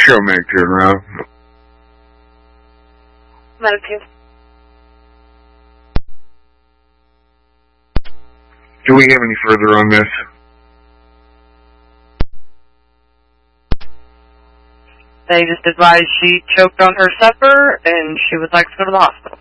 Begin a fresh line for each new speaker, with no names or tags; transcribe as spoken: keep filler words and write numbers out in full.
Show Meg turn around.
Medical.
Do we have any further on this?
They just advised she choked on her supper and she would like to go to the hospital.